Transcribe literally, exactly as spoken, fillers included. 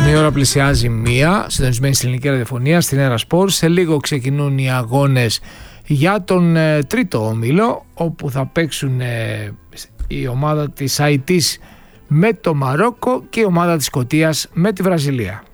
η ώρα πλησιάζει μία, συντονισμένη στην ελληνική ραδιοφωνία, στην Έρα Σπορ. Σε λίγο ξεκινούν οι αγώνες για τον ε, τρίτο όμιλο, όπου θα παίξουν ε, η ομάδα της Αϊτής με το Μαρόκο και η ομάδα της Σκωτίας με τη Βραζιλία.